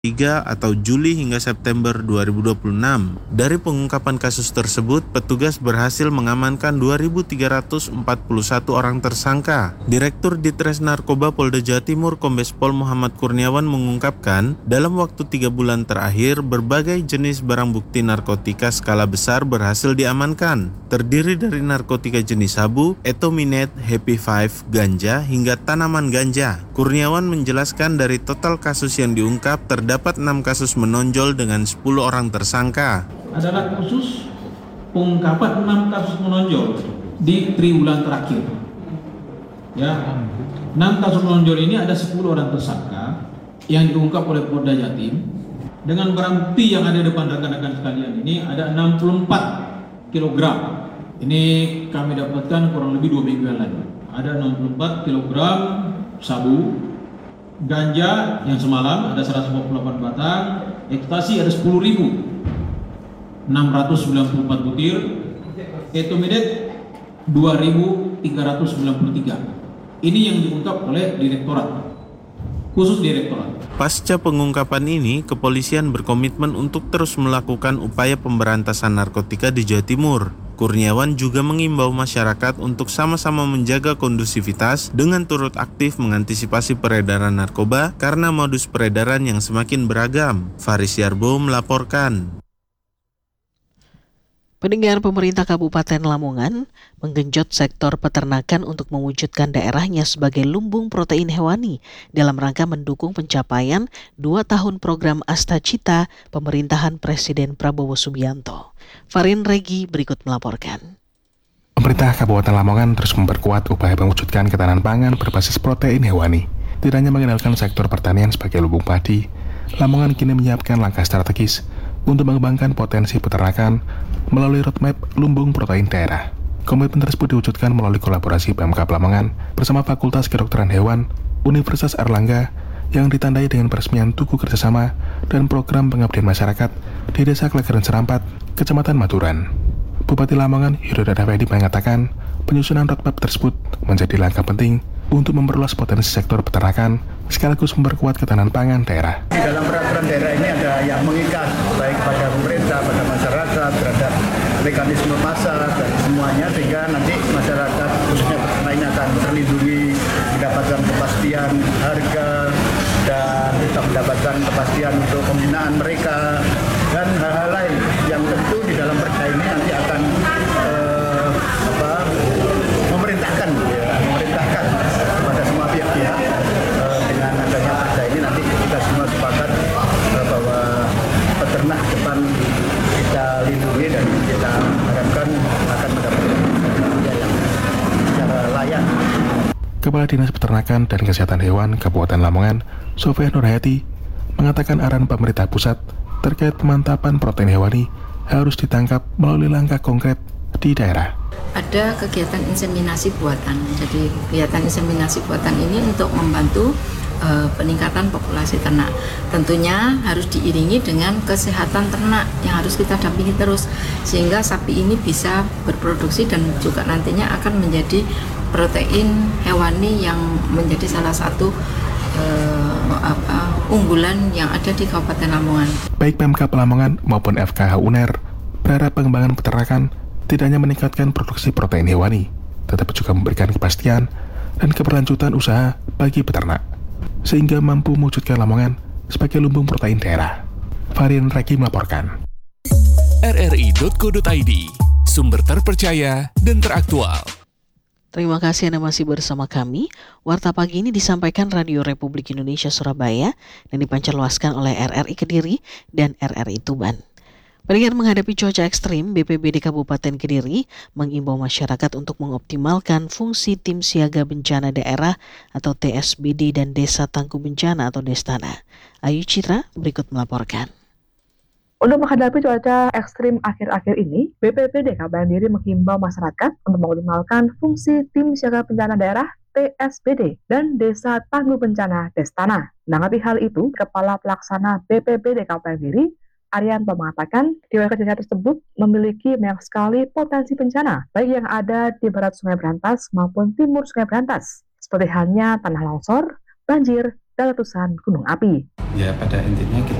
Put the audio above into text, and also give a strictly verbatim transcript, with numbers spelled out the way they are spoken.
tiga atau Juli hingga September dua ribu dua puluh enam. Dari pengungkapan kasus tersebut, petugas berhasil mengamankan dua ribu tiga ratus empat puluh satu orang tersangka. Direktur Ditres Narkoba Polda Jawa Timur Kombes Pol Muhammad Kurniawan mengungkapkan, dalam waktu tiga bulan terakhir, berbagai jenis barang bukti narkotika skala besar berhasil diamankan. Terdiri dari narkotika jenis sabu, etominet, happy five, ganja, hingga tanaman ganja. Kurniawan menjelaskan dari total kasus yang diungkap, terdapat enam kasus menonjol dengan sepuluh orang tersangka. Adalah khusus pengungkapan enam kasus menonjol di triwulan terakhir. Ya, enam kasus menonjol ini ada sepuluh orang tersangka yang diungkap oleh Polda Jatim. Dengan barang bukti yang ada di depan rekan-rekan sekalian ini ada enam puluh empat kilogram. Ini kami dapatkan kurang lebih dua minggu yang lalu. Ada enam puluh empat kilogram sabu, ganja yang semalam ada seratus lima puluh delapan batang, ekstasi ada sepuluh ribu enam ratus sembilan puluh empat butir, etominet dua ribu tiga ratus sembilan puluh tiga. Ini yang diungkap oleh direktorat, khusus direktorat. Pasca pengungkapan ini, kepolisian berkomitmen untuk terus melakukan upaya pemberantasan narkotika di Jawa Timur. Kurniawan juga mengimbau masyarakat untuk sama-sama menjaga kondusivitas dengan turut aktif mengantisipasi peredaran narkoba karena modus peredaran yang semakin beragam. Faris Yarbo melaporkan. Pendengar, pemerintah Kabupaten Lamongan menggenjot sektor peternakan untuk mewujudkan daerahnya sebagai lumbung protein hewani dalam rangka mendukung pencapaian dua tahun program Astacita pemerintahan Presiden Prabowo Subianto. Farin Regi berikut melaporkan. Pemerintah Kabupaten Lamongan terus memperkuat upaya mewujudkan ketahanan pangan berbasis protein hewani. Tidak hanya mengenalkan sektor pertanian sebagai lumbung padi, Lamongan kini menyiapkan langkah strategis untuk mengembangkan potensi peternakan melalui roadmap lumbung protein daerah. Komitmen tersebut diwujudkan melalui kolaborasi Pemkab Lamongan bersama Fakultas Kedokteran Hewan Universitas Airlangga yang ditandai dengan peresmian tugu kerjasama dan program pengabdian masyarakat di Desa Klegeran Serampat, Kecamatan Maturan. Bupati Lamongan Yudhoyono Effendi mengatakan penyusunan roadmap tersebut menjadi langkah penting untuk memperluas potensi sektor peternakan sekaligus memperkuat ketahanan pangan daerah. Di dalam peraturan daerah ini ada yang mengikat baik kepada pemerintah, pada masyarakat, terhadap mekanisme pasar dan semuanya, sehingga nanti masyarakat khususnya peternak ini akan terlindungi, mendapatkan kepastian harga dan kita mendapatkan kepastian untuk pembinaan mereka dan hal-hal lain yang tentu di dalam perda ini nanti akan eh, apa, memerintahkan ya, memerintahkan kepada semua pihak-pihak eh, dengan adanya perda ini nanti kita semua sepakat eh, bahwa peternak depan kita lindungi dan kita harapkan akan mendapatkan biaya yang secara layak. Kepala Dinas Peternakan dan Kesehatan Hewan Kabupaten Lamongan, Sofia Nurhayati, mengatakan arahan pemerintah pusat terkait pemantapan protein hewani harus ditangkap melalui langkah konkret di daerah. Ada kegiatan inseminasi buatan. Jadi kegiatan inseminasi buatan ini untuk membantu uh, peningkatan populasi ternak. Tentunya harus diiringi dengan kesehatan ternak yang harus kita dampingi terus sehingga sapi ini bisa berproduksi dan juga nantinya akan menjadi protein hewani yang menjadi salah satu uh, apa, unggulan yang ada di Kabupaten Lamongan. Baik Pemkab Lamongan maupun F K H U N E R berharap pengembangan peternakan tidak hanya meningkatkan produksi protein hewani, tetapi juga memberikan kepastian dan keberlanjutan usaha bagi peternak, sehingga mampu mewujudkan Lamongan sebagai lumbung protein daerah. Varian Reki melaporkan. R R I titik co titik I D, sumber terpercaya dan teraktual. Terima kasih Anda masih bersama kami. Warta pagi ini disampaikan Radio Republik Indonesia Surabaya dan dipancarluaskan oleh R R I Kediri dan R R I Tuban. Pendengar, menghadapi cuaca ekstrim, B P B D Kabupaten Kediri mengimbau masyarakat untuk mengoptimalkan fungsi Tim Siaga Bencana Daerah atau T S B D dan Desa Tangguh Bencana atau Destana. Ayu Citra berikut melaporkan. Untuk menghadapi cuaca ekstrim akhir-akhir ini, B P B D Kabupaten Kediri menghimbau masyarakat untuk mengoptimalkan fungsi Tim Siaga Bencana Daerah T S B D dan Desa Tangguh Bencana Destana. Menanggapi hal itu, Kepala Pelaksana B P B D Kabupaten Kediri, Arianto, mengatakan di wilayah daerah tersebut memiliki banyak sekali potensi bencana, baik yang ada di barat Sungai Berantas maupun timur Sungai Berantas, seperti halnya tanah longsor, banjir, dan letusan gunung api. Ya, pada intinya kita